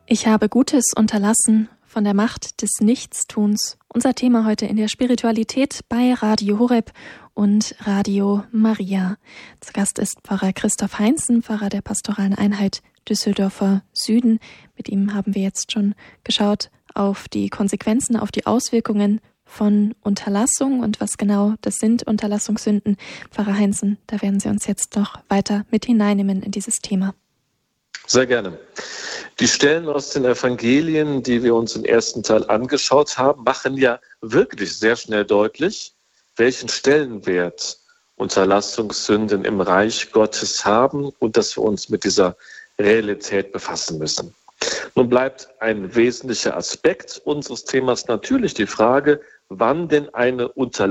Ich habe Gutes unterlassen von der Macht des Nichtstuns. Unser Thema heute in der Spiritualität bei Radio Horeb und Radio Maria. Zu Gast ist Pfarrer Christoph Heinzen, Pfarrer der Pastoralen Einheit Düsseldorfer Süden. Mit ihm haben wir jetzt schon geschaut auf die Konsequenzen, auf die Auswirkungen von Unterlassung und was genau das sind, Unterlassungssünden. Pfarrer Heinzen, da werden Sie uns jetzt noch weiter mit hineinnehmen in dieses Thema. Sehr gerne. Die Stellen aus den Evangelien, die wir uns im ersten Teil angeschaut haben, machen ja wirklich sehr schnell deutlich, welchen Stellenwert Unterlassungssünden im Reich Gottes haben und dass wir uns mit dieser Realität befassen müssen. Nun bleibt ein wesentlicher Aspekt unseres Themas natürlich die Frage, wann denn eine Unterlassung